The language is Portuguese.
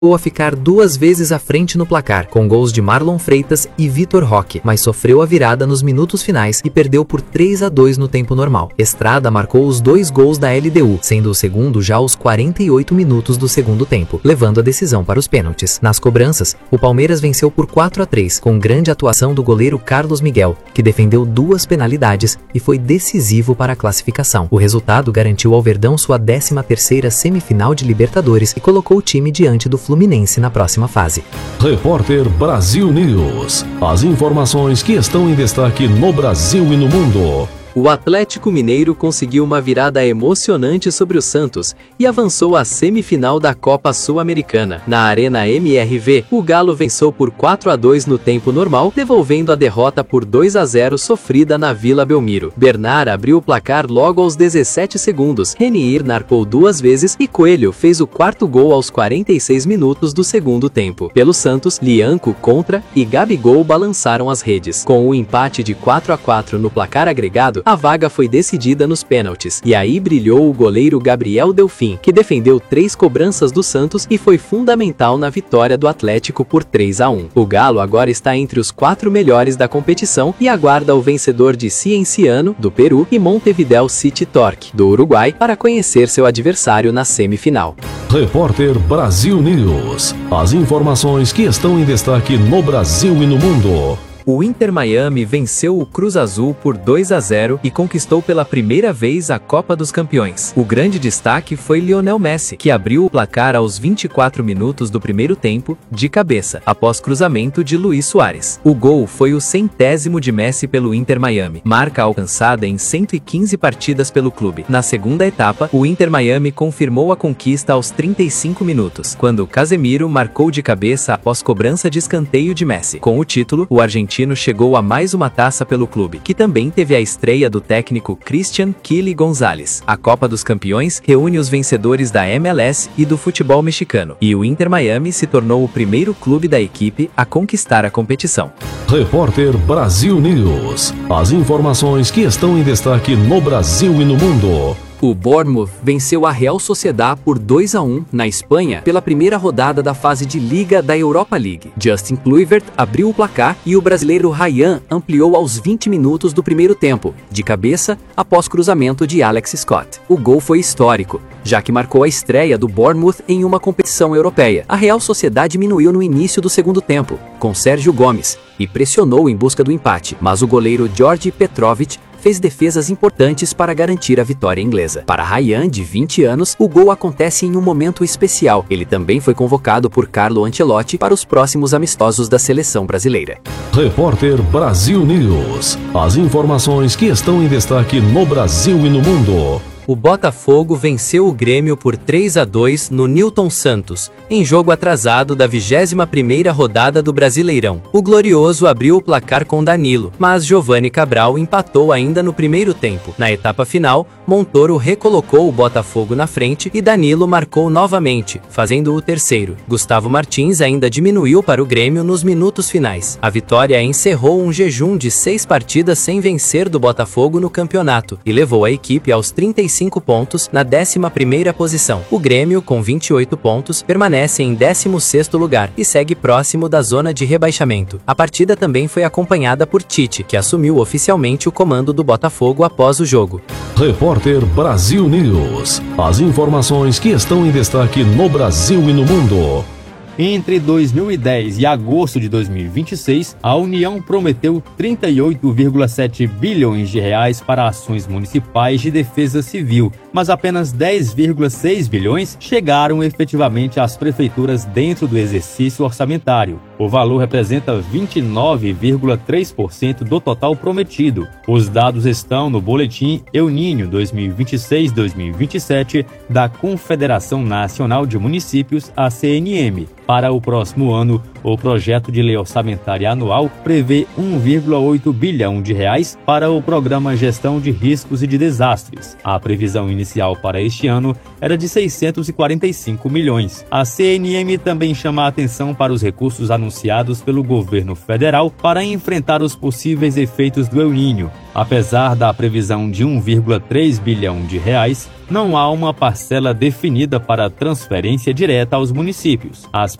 a ficar 2 vezes à frente no placar, com gols de Marlon Freitas e Vitor Roque, mas sofreu a virada nos minutos finais e perdeu por 3-2 no tempo normal. Estrada marcou os 2 gols da LDU, sendo o segundo já aos 48 minutos do segundo tempo, levando a decisão para os pênaltis. Nas cobranças, o Palmeiras venceu por 4-3, com grande atuação do goleiro Carlos Miguel, que defendeu 2 penalidades e foi decisivo para a classificação. O resultado garantiu ao Verdão sua 13ª semifinal de Libertadores e colocou o time diante do Fluminense na próxima fase. Repórter Brasil News. As informações que estão em destaque no Brasil e no mundo. O Atlético Mineiro conseguiu uma virada emocionante sobre o Santos e avançou à semifinal da Copa Sul-Americana. Na Arena MRV, o Galo venceu por 4-2 no tempo normal, devolvendo a derrota por 2-0 sofrida na Vila Belmiro. Bernard abriu o placar logo aos 17 segundos, Renier marcou 2 vezes e Coelho fez o 4º gol aos 46 minutos do segundo tempo. Pelo Santos, Lianco contra e Gabigol balançaram as redes. Com o empate de 4-4 no placar agregado, a vaga foi decidida nos pênaltis, e aí brilhou o goleiro Gabriel Delfim, que defendeu 3 cobranças do Santos e foi fundamental na vitória do Atlético por 3-1. O Galo agora está entre os 4 melhores da competição e aguarda o vencedor de Cienciano, do Peru, e Montevideo City Torque, do Uruguai, para conhecer seu adversário na semifinal. Repórter Brasil News. As informações que estão em destaque no Brasil e no mundo. O Inter Miami venceu o Cruz Azul por 2-0 e conquistou pela primeira vez a Copa dos Campeões. O grande destaque foi Lionel Messi, que abriu o placar aos 24 minutos do primeiro tempo, de cabeça, após cruzamento de Luis Suárez. O gol foi o 100º de Messi pelo Inter Miami, marca alcançada em 115 partidas pelo clube. Na segunda etapa, o Inter Miami confirmou a conquista aos 35 minutos, quando Casemiro marcou de cabeça após cobrança de escanteio de Messi. Com o título, o argentino chegou a mais uma taça pelo clube, que também teve a estreia do técnico Christian Quili Gonzalez. A Copa dos Campeões reúne os vencedores da MLS e do futebol mexicano, e o Inter Miami se tornou o primeiro clube da equipe a conquistar a competição. Repórter Brasil News. As informações que estão em destaque no Brasil e no mundo. O Bournemouth venceu a Real Sociedad por 2-1 na Espanha pela primeira rodada da fase de Liga da Europa League. Justin Kluivert abriu o placar e o brasileiro Ryan ampliou aos 20 minutos do primeiro tempo, de cabeça, após cruzamento de Alex Scott. O gol foi histórico, já que marcou a estreia do Bournemouth em uma competição europeia. A Real Sociedad diminuiu no início do segundo tempo, com Sérgio Gomes, e pressionou em busca do empate, mas o goleiro Georgi Petrovic fez defesas importantes para garantir a vitória inglesa. Para Ryan, de 20 anos, o gol acontece em um momento especial. Ele também foi convocado por Carlo Ancelotti para os próximos amistosos da seleção brasileira. Repórter Brasil News. As informações que estão em destaque no Brasil e no mundo. O Botafogo venceu o Grêmio por 3-2 no Newton Santos, em jogo atrasado da 21ª rodada do Brasileirão. O Glorioso abriu o placar com Danilo, mas Giovani Cabral empatou ainda no primeiro tempo. Na etapa final, Montoro recolocou o Botafogo na frente e Danilo marcou novamente, fazendo o terceiro. Gustavo Martins ainda diminuiu para o Grêmio nos minutos finais. A vitória encerrou um jejum de 6 partidas sem vencer do Botafogo no campeonato e levou a equipe aos 35 pontos na 11ª posição. O Grêmio, com 28 pontos, permanece em 16º lugar e segue próximo da zona de rebaixamento. A partida também foi acompanhada por Tite, que assumiu oficialmente o comando do Botafogo após o jogo. Repórter Brasil News. As informações que estão em destaque no Brasil e no mundo. Entre 2010 e agosto de 2026, a União prometeu 38,7 bilhões de reais para ações municipais de defesa civil, mas apenas 10,6 bilhões chegaram efetivamente às prefeituras dentro do exercício orçamentário. O valor representa 29,3% do total prometido. Os dados estão no Boletim El Niño 2026-2027 da Confederação Nacional de Municípios, a CNM. Para o próximo ano, o projeto de lei orçamentária anual prevê 1,8 bilhão de reais para o Programa Gestão de Riscos e de Desastres. A previsão inicial para este ano era de 645 milhões. A CNM também chama a atenção para os recursos anunciados anunciados pelo governo federal para enfrentar os possíveis efeitos do El Niño. Apesar da previsão de 1,3 bilhão de reais, não há uma parcela definida para transferência direta aos municípios. As